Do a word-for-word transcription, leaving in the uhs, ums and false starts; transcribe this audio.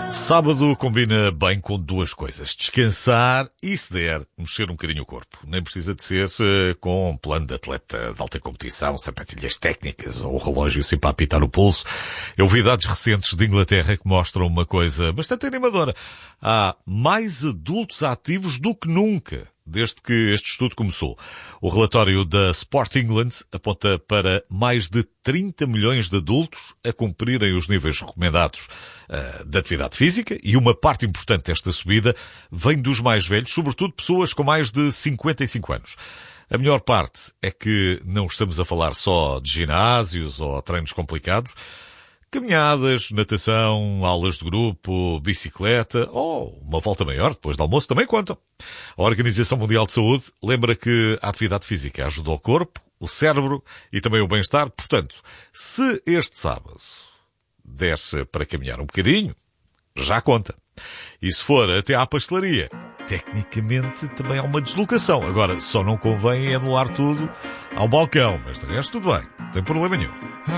Sábado combina bem com duas coisas. Descansar e, se der, mexer um bocadinho o corpo. Nem precisa de ser com um plano de atleta de alta competição, sapatilhas técnicas ou relógio sempre a apitar o pulso. Eu vi dados recentes de Inglaterra que mostram uma coisa bastante animadora. Há mais adultos ativos do que nunca desde que este estudo começou. O relatório da Sport England aponta para mais de trinta milhões de adultos a cumprirem os níveis recomendados uh, de atividade física, e uma parte importante desta subida vem dos mais velhos, sobretudo pessoas com mais de cinquenta e cinco anos. A melhor parte é que não estamos a falar só de ginásios ou treinos complicados. Caminhadas, natação, aulas de grupo, bicicleta ou uma volta maior depois do almoço também contam. A Organização Mundial de Saúde lembra que a atividade física ajuda o corpo, o cérebro e também o bem-estar. Portanto, se este sábado desce para caminhar um bocadinho, já conta. E se for até à pastelaria, tecnicamente também há uma deslocação. Agora, só não convém anular tudo ao balcão, mas de resto tudo bem, não tem problema nenhum.